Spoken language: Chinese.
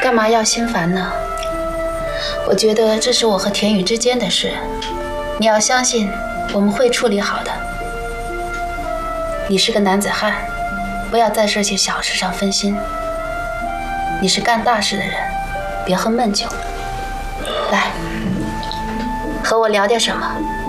干嘛要心烦呢？我觉得这是我和田雨之间的事，你要相信我们会处理好的。你是个男子汉，不要在这些小事上分心。你是干大事的人，别喝闷酒。来，和我聊点什么。